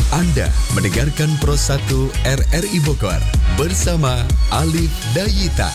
Anda mendengarkan Pro 1 RRI Bogor bersama Alif Dayita.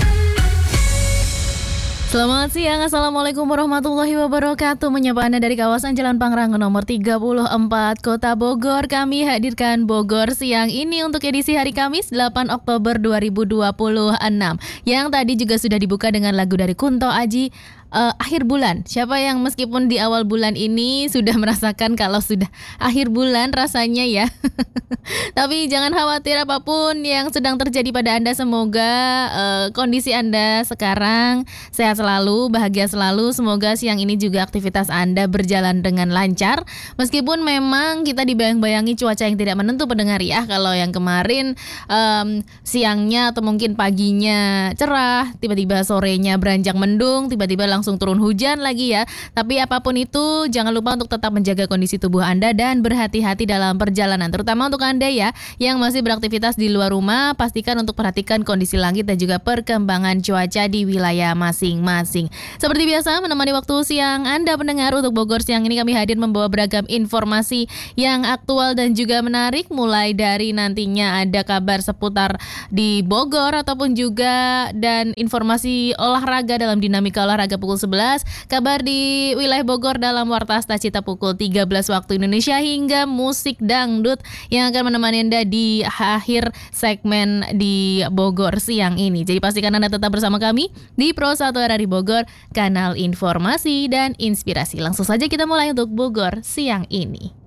Selamat siang, Assalamualaikum warahmatullahi wabarakatuh. Menyapa Anda dari kawasan Jalan Pangrango nomor 34 Kota Bogor. Kami hadirkan Bogor siang ini untuk edisi hari Kamis 8 Oktober 2026. Yang tadi juga sudah dibuka dengan lagu dari Kunto Aji, akhir bulan. Siapa yang meskipun di awal bulan ini sudah merasakan kalau sudah akhir bulan rasanya ya. Tapi jangan khawatir apapun yang sedang terjadi pada Anda. Semoga kondisi Anda sekarang sehat selalu, bahagia selalu. Semoga siang ini juga aktivitas Anda berjalan dengan lancar. Meskipun memang kita dibayang-bayangi cuaca yang tidak menentu pendengar ya. Kalau yang kemarin siangnya atau mungkin paginya cerah, tiba-tiba sorenya beranjak mendung, tiba-tiba langsung turun hujan lagi ya. Tapi apapun itu jangan lupa untuk tetap menjaga kondisi tubuh Anda dan berhati-hati dalam perjalanan. Terutama untuk Anda ya yang masih beraktivitas di luar rumah, pastikan untuk perhatikan kondisi langit dan juga perkembangan cuaca di wilayah masing-masing. Seperti biasa menemani waktu siang Anda pendengar, untuk Bogor siang ini kami hadir membawa beragam informasi yang aktual dan juga menarik. Mulai dari nantinya ada kabar seputar di Bogor ataupun juga dan informasi olahraga dalam dinamika olahraga pukul 11, kabar di wilayah Bogor dalam Warta Stacita pukul 13 waktu Indonesia, hingga musik dangdut yang akan menemani Anda di akhir segmen di Bogor siang ini. Jadi pastikan Anda tetap bersama kami di Pro 1 RRI Bogor, kanal informasi dan inspirasi. Langsung saja kita mulai untuk Bogor siang ini.